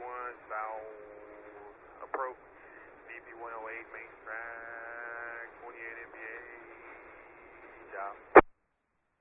south approach, DP 108 main track, 48 MBA, job.